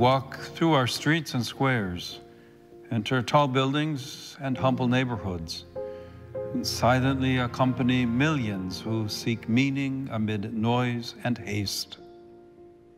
walk through our streets and squares, enter tall buildings and humble neighborhoods, and silently accompany millions who seek meaning amid noise and haste.